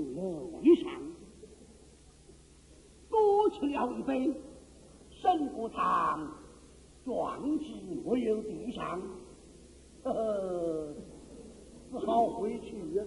楼以上，多吃了一杯，神骨汤壮志没有地上，只好回去呀。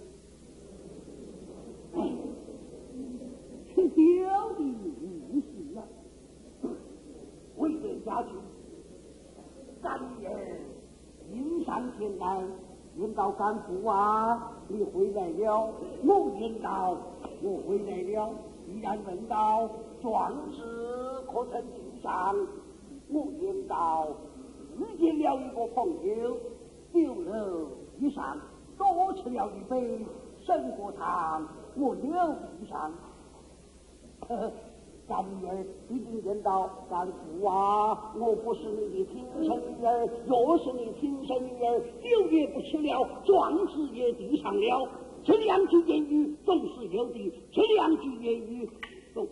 去表弟无事啊，回殿家去，干爷迎上前来，言道干父啊，你回来了。我言道我回来了。既然问道壮士可曾地上，我言道遇见了一个朋友，酒楼以上，多吃了一杯神骨汤，我留地上。干爷一定言道干父啊，我不是你的亲生女儿，若是你亲生女儿，酒也不吃了，壮志也地上了。这两句言语总是有的，这两句言语总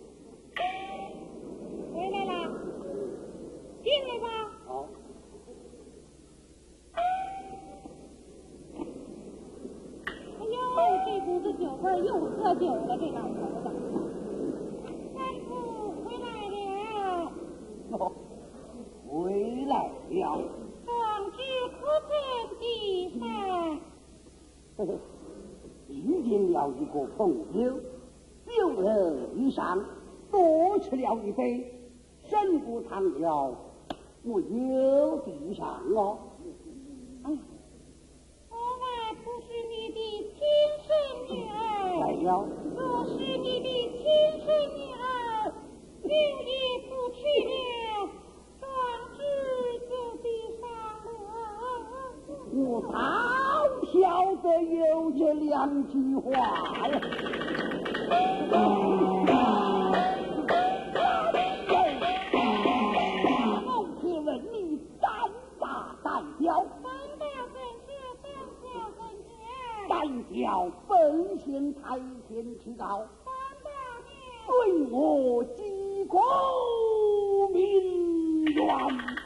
回来了，进来吧。 好。 哎呦，这股子酒味又喝酒了，这老头子。干父回来了。 哦，回来了。 壮志可曾地上？ 遇见了一个朋友，酒楼以上，多吃了一杯神骨汤了，我有地上哦。 我还不是你的亲生女儿。 来了。 若是你的亲生女儿，酒也不吃了，壮志就地上了。 我早晓得有这两句话了。我且问你胆大胆小？ 胆大很小，胆小很小。 胆小本县太监去告， 胆大的。 对我积功名远。